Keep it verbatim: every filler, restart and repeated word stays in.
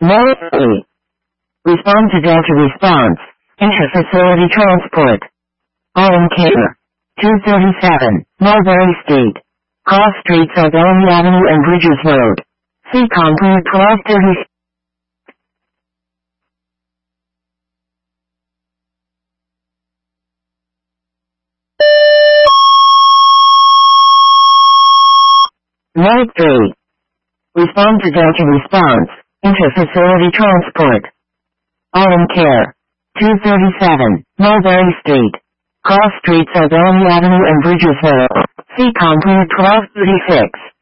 Mode three. Respond to Delta response. Inter-facility transport. All in care. two thirty-seven, Mulberry Street. Cross streets are Bellamy Avenue and Bridges Road. See Contour twelve thirty. Mode three. Respond to Delta response. Inter-facility transport. All in care. two thirty-seven, Mulberry Street. Cross streets are Bellamy Avenue and Bridges Road. See Contour twelve thirty-six.